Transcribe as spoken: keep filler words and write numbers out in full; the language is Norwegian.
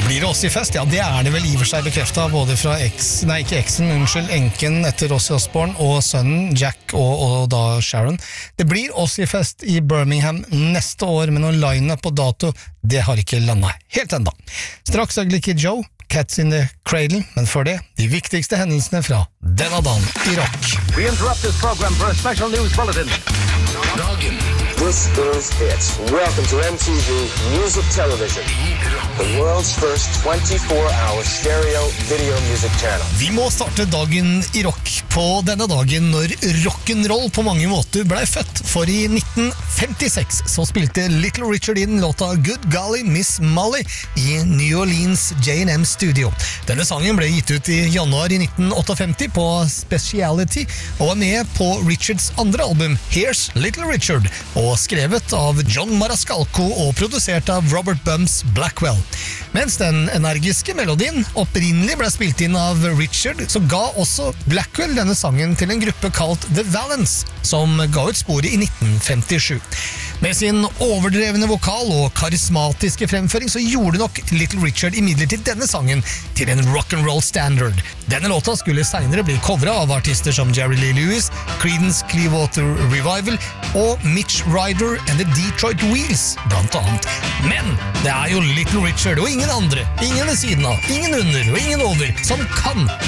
Blir det Ozzy-fest? Ja, det er det vel i og for seg bekreftet både fra eks, nei ikke eksen, unnskyld, enken etter Ozzy Osbourne og sønnen Jack og, og da Sharon. Det blir Ozzy-fest i Birmingham neste år, men noen line-up på dato, det har ikke landet helt enda. Straks Ugly Kid Joe, Cats in the Cradle, men før det, de viktigste hendelsene fra denne dagen i rock. We interrupt this program for a special news bulletin. Dagen. This is it. Welcome to M T V Music Television, the world's first twenty-four hour stereo video music channel. Vi må starte dagen i rock på denne dagen når rock'n'roll på mange måter ble født. For i nitten femtiseks så spilte Little Richard inn låta Good Golly Miss Molly i New Orleans J and M Studio. Denne sangen ble gitt ut i januar i nitten femtiåtte på Speciality og var med på Richards andre album Here's Little Richard, og skrevet av John Marascalco og produsert av Robert Bums Blackwell. Mens den energiske melodien opprinnelig ble spilt inn av Richard, så ga også Blackwell denne sangen til en gruppe kalt The Valence, som ga ut sporet i nitten femtisju. Med sin overdrevne vokal og karismatiske fremføring så gjorde nok Little Richard imidlertid denne sangen til en rock'n'roll standard. Denne låta skulle senere bli covret av artister som Jerry Lee Lewis, Creedence Clearwater Revival og Mitch Ryder and the Detroit Wheels, blant annet. Men det er jo Little Richard og ingen andre, ingen ved siden av, ingen under og ingen over, som kan